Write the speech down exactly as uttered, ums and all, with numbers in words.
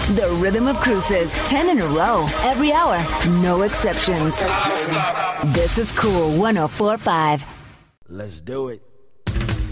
The Rhythm of Cruises, ten in a row, every hour, no exceptions. This is Cool one oh four point five. Let's do it.